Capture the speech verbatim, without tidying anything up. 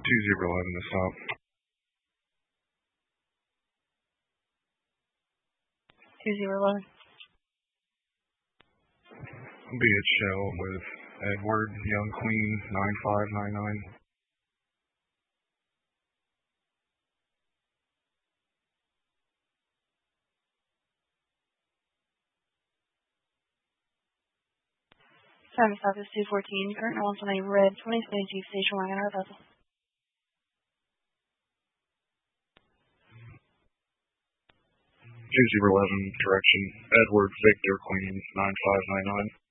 two zero eleven to stop. two zero eleven. Be at Shell with Edward Young Queen nine five nine nine. Time to stop is two fourteen. Current launch on a red twenty twenty-two station wagon or vessel. two zero eleven, correction. Edward Victor Queen nine five nine nine.